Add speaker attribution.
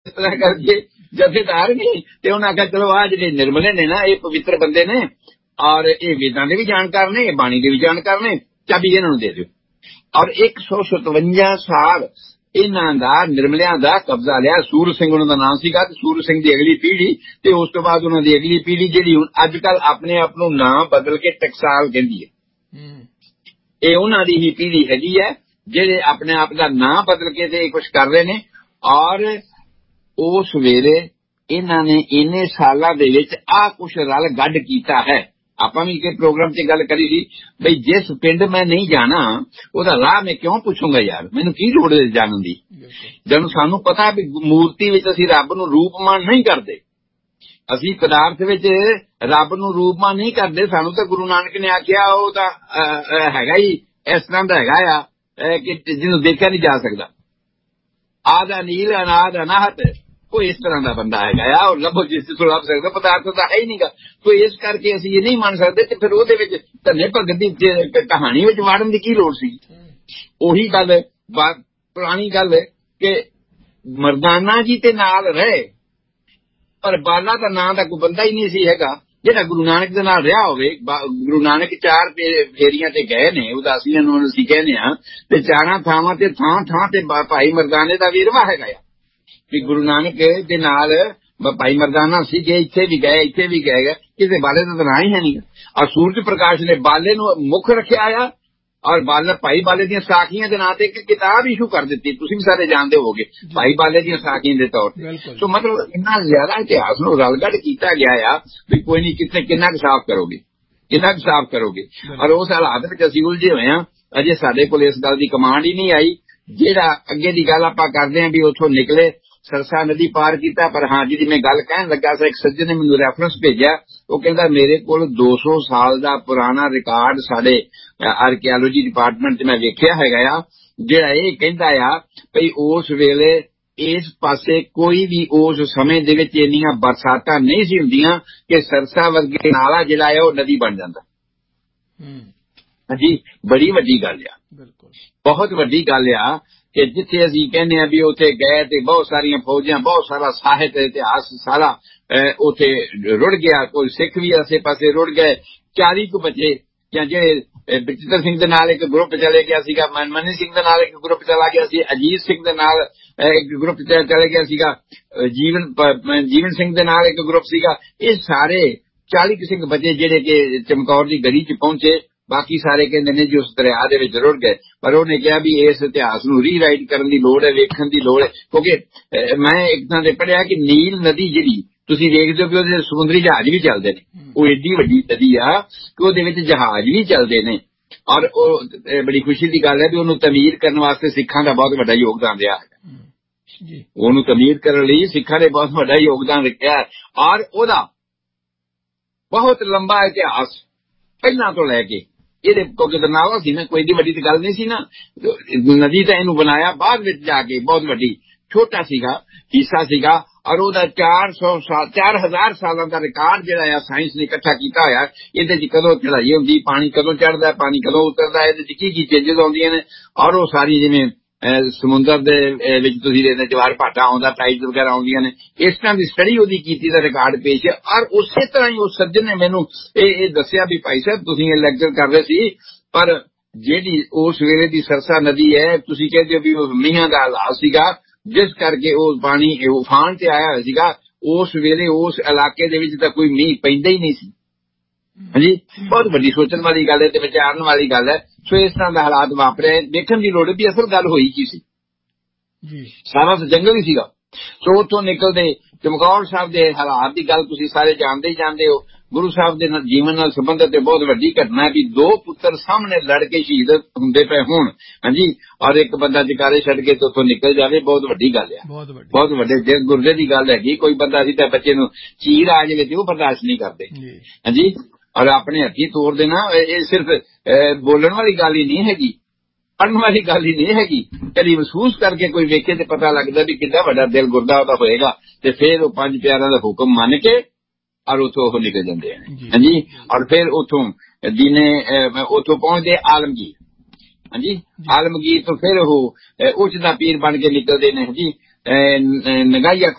Speaker 1: इस तरह करके जथेदार ने ते उन्हें आख्या चलो आ जिहड़े निर्मले ने ना ये पवित्र बंदे ने और ये वेदां दे भी जानकार ने बाणी दे भी जानकार ने चाबी इन्हां नूं दे दिओ। और 157 साल इन्हां दा निर्मलियां दा कब्जा लिया। सूर सिंह उन्हां दा नाम सीगा ते सूर सिंह दी अगली पीढ़ी ते उस तो बाद उन्हां दी अगली पीढ़ी जिहड़ी हुण अजकल अपने आप नूं नाम बदल के टकसाल कहंदी है। ये उन्हां दी ही पीढ़ी हैगी है जिहड़े अपने आप दा नाम बदल के ते कुछ कर रहे ने। और उस वेले इन्हां ने इन्ने सालां दे विच आ कुछ रल गड्ड कीता है। आपां भी एक प्रोग्राम च गल करी सी बई जिस पिंड मैं नहीं जाना ओहदा राह मैं क्यों पुछूंगा यार, मैनूं की लोड़ है जानन दी। जदों सानूं पता भी मूर्ति विच असीं रब नूं रूपमान नहीं करदे, असीं पदार्थ विच रब नूं रूपमान नहीं करदे। सानूं तां गुरु नानक ने आख्या ओह तां हैगा ही इस तरह दा हैगा आ कि जिन्हों देखा नहीं जा सकदा। आधा नील अनाद अनाहत कोई इस तरह का बंदा है और लभो जिस लभ सकता पदार्थ तो है ही नहीं गा। तो इस करके असं ये नहीं मान सकते कि फिर वो धन्ने भगत की कहानी में वाड़न की की लोड़ सी। उही गल पुरानी गल कि मरदाना जी ते नाल रहे पर बाला का नां का कोई बंदा ही नहीं सी हैगा जिहड़ा गुरु नानक दे नाल रहा होवे। गुरु नानक 4 फेरियां ते गए ने उदासियां नूं असीं कहने आ ते 4 थावां ते थां ते भाई मरदाने दा वीरवा हैगा कि गुरु नानक दे नाल भाई मरदाना सी गए, इत्थे भी गए किसी बाले का तो ना ही है नहीं। और सूरज प्रकाश ने बाले नूं मुख रखिया आ और बाले भाई बाले दी साखियां दे नां ते एक किताब इशू कर दित्ती। तुसीं भी सारे जानदे होगे भाई बाले दी साखियां दे तौर ते। तो मतलब इन्ना ज्यादा इतिहास नूं रलगढ़ कीता गया आ भी कोई नहीं कितने किन्ना साफ करोगे। और उस हालात विच असीं उलझे होए आ, अजे साडे कोल इस गल दी कमांड ही नहीं आई। जेड़ा अगे दी गल आपां करदे आ भी उथों निकले सरसा नदी पार किया। पर हाँ जी मैं गल कहन लगा सा एक सज्जन ने मैनूं रेफरेंस भेजा, वो कहंदा मेरे कोल 200 साल दा पुराना रिकॉर्ड साडे आर्कियोलॉजी डिपार्टमेंट च मैं वेखिया हैगा आ जेड़ा ये कहंदा आ भई उस वेले इस पासे कोई भी उस समय दे विच इन्नियां बरसातां नहीं सी हुंदियां कि सरसा वर्गे नाला जिहड़ा है वो नदी बन जांदा। जी बड़ी वड्डी गल आ, बहुत वड्डी गल आ कि जिथे असीं कहने आ भी उथे गए ते बहुत सारियां फौजां बहुत सारा साहित इतिहास सारा उथे रुड़ गया। कोई सिख भी आसे पासे रुड़ गए। 40 को बचे या जेड़े बचितर सिंह दे नाल एक ग्रुप चले गया सीगा, मनमनी सिंह दे नाल एक ग्रुप चला गया सी, अजीत सिंह दे नाल एक ग्रुप चले गया सीगा, जीवन सिंह दे नाल एक ग्रुप सीगा। ये सारे 40 सिंह बचे जेड़े कि चमकौर दी गढ़ी च पहुंचे। बाकी सारे कहते ने जी उस दरिया दे विच रुड़ गए। पर उन्हें कहा भी इस इतिहास नूं रीराइट करन दी लोड़ है, वेखण दी लोड़ है। क्योंकि मैं एक थां ते पढ़िया कि नील नदी जिहड़ी तुसीं देखदे हो कि उहदे समुद्री जहाज भी चलदे ने, वो एडी वड्डी नदी आ कि उहदे विच जहाज भी चलदे ने। और बड़ी खुशी की गल है भी उहनूं तमीर करन वास्ते सिखां दा बहुत वड्डा योगदान रहा है। उहनूं तमीर करन लई सिखां ने बहुत वड्डा योगदान रखिया और ओहदा बहुत लंबा इतिहास पहलां तो लैके ਇਹਦੇ ਕਿਉਂਕਿ ਦਰਨਾਵਾ ਸੀ ਨਾ, ਕੋਈ ਏਡੀ ਵੱਡੀ ਤੇ ਗੱਲ ਨਹੀਂ ਸੀ ਨਾ। ਨਦੀ ਤਾਂ ਇਹਨੂੰ ਬਣਾਇਆ ਬਾਅਦ ਵਿੱਚ ਜਾ ਕੇ ਬਹੁਤ ਵੱਡੀ, ਛੋਟਾ ਸੀਗਾ ਹਿੱਸਾ ਸੀਗਾ। ਔਰ ਉਹਦਾ 4000 ਸਾਲਾਂ ਦਾ ਰਿਕਾਰਡ ਜਿਹੜਾ ਆ ਸਾਇੰਸ ਨੇ ਇਕੱਠਾ ਕੀਤਾ ਹੋਇਆ। ਇਹਦੇ ਚ ਕਦੋਂ ਚੜਾਈ ਹੁੰਦੀ, ਪਾਣੀ ਕਦੋਂ ਚੜਦਾ, ਪਾਣੀ ਕਦੋਂ ਉਤਰਦਾ, ਇਹਦੇ ਚ ਕੀ ਚੇਂਜਸ ਆਉਂਦੀਆਂ ਨੇ। ਔਰ ਉਹ ਸਾਰੀ ਜਿਵੇਂ ਸਮੁੰਦਰ ਦੇ ਵਿੱਚ ਤੁਸੀਂ ਦੇਖਦੇ ਜਵਾਰ ਭਾਟਾ ਆਉਂਦਾ, ਟਾਈਡਸ ਵਗੈਰਾ ਆਉਂਦੀਆਂ ਨੇ, ਇਸ ਤਰ੍ਹਾਂ ਦੀ ਸਟੱਡੀ ਉਹਦੀ ਕੀਤੀ ਦਾ ਰਿਕਾਰਡ ਪੇਸ਼ ਹੈ। ਔਰ ਉਸੇ ਤਰ੍ਹਾਂ ਹੀ ਉਸ ਸੱਜਣ ਨੇ ਮੈਨੂੰ ਇਹ ਦੱਸਿਆ ਵੀ ਭਾਈ ਸਾਹਿਬ ਤੁਸੀਂ ਇਹ ਲੈਕਚਰ ਕਰ ਰਹੇ ਸੀ ਪਰ ਜਿਹੜੀ ਉਸ ਵੇਲੇ ਦੀ ਸਰਸਾ ਨਦੀ ਹੈ ਤੁਸੀਂ ਕਹਿੰਦੇ ਹੋ ਵੀ ਉਹ ਮੀਂਹਾਂ ਦਾ ਹਾਲਾਤ ਸੀਗਾ ਜਿਸ ਕਰਕੇ ਉਹ ਪਾਣੀ ਉਫਾਨ ਤੇ ਆਇਆ ਹੋਇਆ ਸੀਗਾ। ਉਸ ਵੇਲੇ ਉਸ ਇਲਾਕੇ ਦੇ ਵਿੱਚ ਤਾਂ ਕੋਈ ਮੀਂਹ ਪੈਂਦਾ ਹੀ ਨਹੀਂ ਸੀ। ਹਾਂਜੀ, ਬਹੁਤ ਵੱਡੀ ਸੋਚਣ ਵਾਲੀ ਗੱਲ ਹੈ ਤੇ ਵਿਚਾਰਨ ਵਾਲੀ ਗੱਲ ਹੈ। ਸੋ ਇਸ ਤਰ੍ਹਾਂ ਦਾ ਹਾਲਾਤ ਵਾਪਰੇ, ਦੇਖਣ ਦੀ ਲੋੜ ਵੀ ਅਸਲ ਗੱਲ ਹੋਈ ਕੀ ਸੀ। ਸਾਰਾ ਜੰਗਲ ਹੀ ਸੀਗਾ। ਸੋ ਉੱਥੋਂ ਨਿਕਲਦੇ ਚਮਕੌਰ ਸਾਹਿਬ ਦੇ ਹਾਲਾਤ ਦੀ ਗੱਲ ਤੁਸੀਂ ਸਾਰੇ ਜਾਣਦੇ ਹੀ ਜਾਣਦੇ ਹੋ। ਗੁਰੂ ਸਾਹਿਬ ਦੇ ਜੀਵਨ ਨਾਲ ਸੰਬੰਧਿਤ ਬਹੁਤ ਵੱਡੀ ਘਟਨਾ ਹੈ ਵੀ 2 ਪੁੱਤਰ ਸਾਹਮਣੇ ਲੜ ਕੇ ਸ਼ਹੀਦ ਹੁੰਦੇ ਪਏ ਹੋਣ। ਹਾਂਜੀ, ਔਰ ਇੱਕ ਬੰਦਾ ਜਕਾਰੇ ਛੱਡ ਕੇ ਤੇ ਉੱਥੋਂ ਨਿਕਲ ਜਾਵੇ, ਬਹੁਤ ਵੱਡੀ ਗੱਲ ਆ, ਬਹੁਤ ਵੱਡੇ ਦਿਲ ਗੁਰਦੇ ਦੀ ਗੱਲ ਹੈਗੀ। ਕੋਈ ਬੰਦਾ ਸੀ ਤਾਂ ਬੱਚੇ ਨੂੰ ਚੀਰ ਆ ਜਾਵੇ ਤੇ ਉਹ ਬਰਦਾਸ਼ਤ ਨਹੀਂ ਕਰਦੇ। ਹਾਂਜੀ, ਔਰ ਆਪਣੇ ਹੱਥੀਂ ਤੋੜ ਦੇਣਾ ਇਹ ਸਿਰਫ ਬੋਲਣ ਵਾਲੀ ਗੱਲ ਹੀ ਨਹੀਂ ਹੈਗੀ, ਪੜ੍ਹਨ ਵਾਲੀ ਗੱਲ ਹੀ ਨਹੀਂ ਹੈਗੀ। ਕਦੀ ਮਹਿਸੂਸ ਕਰਕੇ ਕੋਈ ਵੇਖੇ ਤੇ ਪਤਾ ਲੱਗਦਾ ਵੀ ਕਿੰਨਾ ਵੱਡਾ ਦਿਲ ਗੁਰਦਾ ਉਹਦਾ ਹੋਏਗਾ। ਤੇ ਫਿਰ ਉਹ 5 ਪਿਆਰਿਆਂ ਦਾ ਹੁਕਮ ਮੰਨ ਕੇ ਔਰ ਉੱਥੋਂ ਉਹ ਨਿਕਲ ਜਾਂਦੇ ਹਨ। ਹਾਂਜੀ, ਔਰ ਫਿਰ ਉੱਥੋਂ ਦੀਨੇ ਉੱਥੋਂ ਪਹੁੰਚਦੇ ਆਲਮਗੀਰ। ਹਾਂਜੀ, ਆਲਮਗੀਰ ਤੋਂ ਫਿਰ ਉਹ ਉੱਚ ਦਾ ਪੀਰ ਬਣ ਕੇ ਨਿਕਲਦੇ ਨੇ। ਹਾਂਜੀ, ਨਗਾਈਆ